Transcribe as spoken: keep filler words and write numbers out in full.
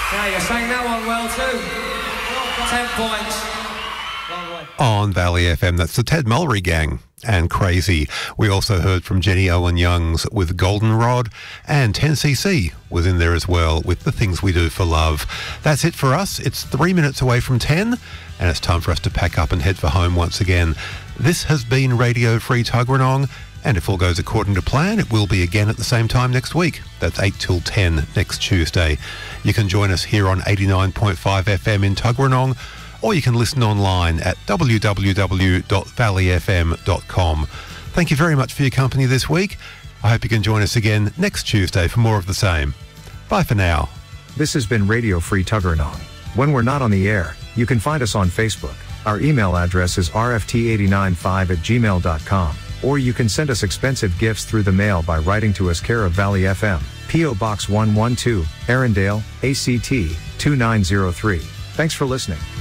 Yeah, you sang that one well too. Ten points. On Valley F M, that's the Ted Mulry Gang and Crazy. We also heard from Jenny Owen Youngs with Goldenrod, and ten C C was in there as well with The Things We Do for Love. That's it for us. It's three minutes away from ten, and it's time for us to pack up and head for home once again. This has been Radio Free Tuggeranong, and if all goes according to plan, it will be again at the same time next week. That's eight till ten next Tuesday. You can join us here on eighty-nine point five F M in Tuggeranong, or you can listen online at w w w dot valley f m dot com. Thank you very much for your company this week. I hope you can join us again next Tuesday for more of the same. Bye for now. This has been Radio Free Tuggeranong. When we're not on the air, you can find us on Facebook. Our email address is r f t eight nine five at gmail dot com, or you can send us expensive gifts through the mail by writing to us care of Valley F M, P O Box one one two, Arendale, A C T two nine zero three. Thanks for listening.